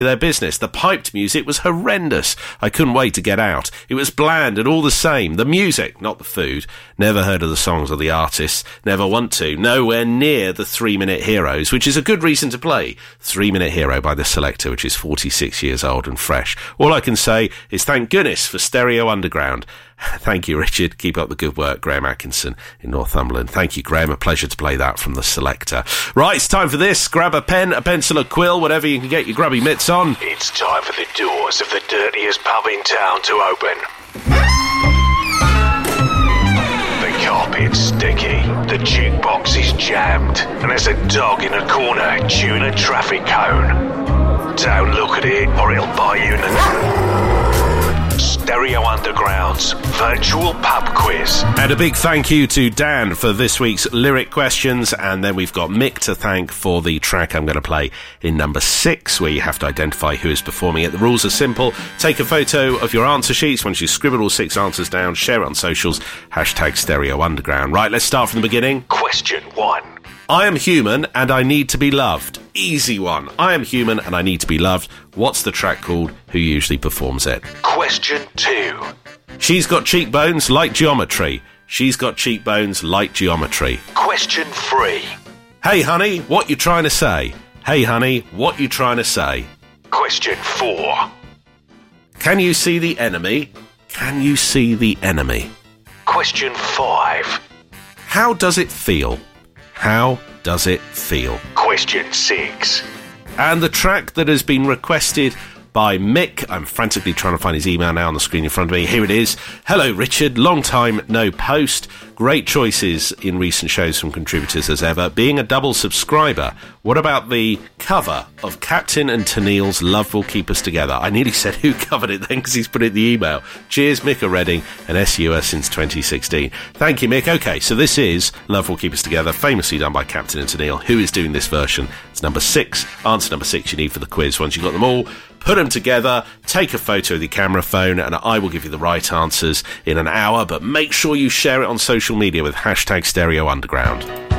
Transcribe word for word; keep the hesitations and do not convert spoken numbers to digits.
their business. The piped music was horrendous. I couldn't wait to get out. It was bland and all the same. The music, not the food. Never heard of the songs or the artists. Never want to. Nowhere near the Three Minute Heroes, which is a good reason to play Three Minute Hero by The Selecter, which is forty-six years old and fresh. All I can say is thank goodness for Stereo Underground. Thank you, Richard. Keep up the good work. Graham Atkinson in Northumberland. Thank you, Graham. A pleasure to play that from The Selecter. Right, it's time for this. Grab a pen, a pencil, a quill, whatever you can get your grubby mitts on. It's time for the doors of the dirtiest pub in town to open. The carpet's sticky, the jukebox is jammed, and there's a dog in a corner chewing a traffic cone. Don't look at it or it'll bite you in the... Stereo Underground's virtual pub quiz. And a big thank you to Dan for this week's lyric questions, and then we've got Mick to thank for the track I'm going to play in number six, where you have to identify who is performing it. The rules are simple. Take a photo of your answer sheets. Once you scribble all six answers down, share it on socials, hashtag Stereo Underground. Right, let's start from the beginning. Question one. I am human and I need to be loved. Easy one. I am human and I need to be loved. What's the track called? Who usually performs it? Question two. She's got cheekbones like geometry. She's got cheekbones like geometry. Question three. Hey honey, what you trying to say? Hey honey, what you trying to say? Question four. Can you see the enemy? Can you see the enemy? Question five. How does it feel? How does it feel? Question six. And the track that has been requested by Mick, I'm frantically trying to find his email now on the screen in front of me. Here it is. Hello, Richard. Long time no post. Great choices in recent shows from contributors as ever. Being a double subscriber, what about the cover of Captain and Tennille's Love Will Keep Us Together? I nearly said who covered it then because he's put it in the email. Cheers, Mick Redding, and S U S since twenty sixteen. Thank you, Mick. Okay, so this is Love Will Keep Us Together, famously done by Captain and Tennille. Who is doing this version? It's number six. Answer number six you need for the quiz. Once you've got them all, put them together, take a photo with your camera phone, and I will give you the right answers in an hour, but make sure you share it on social media with hashtag Stereo Underground.